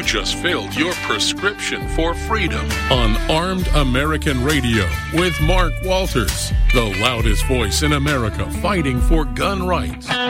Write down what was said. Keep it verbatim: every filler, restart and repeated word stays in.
just filled your prescription for freedom on Armed American Radio with Mark Walters, the loudest voice in America fighting for gun rights.